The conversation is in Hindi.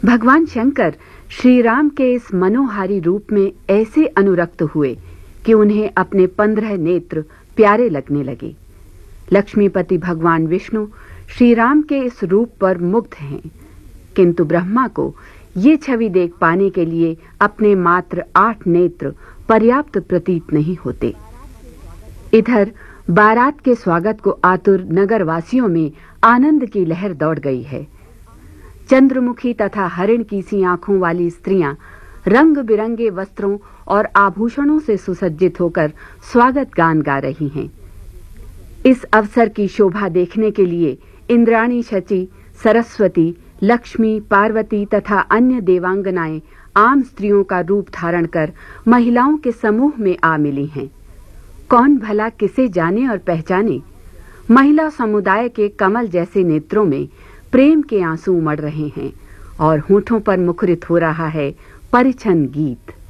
भगवान शंकर श्री राम के इस मनोहारी रूप में ऐसे अनुरक्त हुए कि उन्हें अपने 15 नेत्र प्यारे लगने लगे। लक्ष्मीपति भगवान विष्णु श्री राम के इस रूप पर मुग्ध हैं, किंतु ब्रह्मा को ये छवि देख पाने के लिए अपने मात्र 8 नेत्र पर्याप्त प्रतीत नहीं होते। इधर बारात के स्वागत को आतुर नगरवासियों में आनंद की लहर दौड़ गई है। चंद्रमुखी तथा हरिण की सी आंखों वाली स्त्रियां रंग बिरंगे वस्त्रों और आभूषणों से सुसज्जित होकर स्वागत गान गा रही हैं। इस अवसर की शोभा देखने के लिए इंद्राणी, शची, सरस्वती, लक्ष्मी, पार्वती तथा अन्य देवांगनाएं आम स्त्रियों का रूप धारण कर महिलाओं के समूह में आ मिली हैं। कौन भला किसे जाने और पहचाने। महिला समुदाय के कमल जैसे नेत्रों में प्रेम के आंसू उमड़ रहे हैं और होठों पर मुखरित हो रहा है परिछन गीत।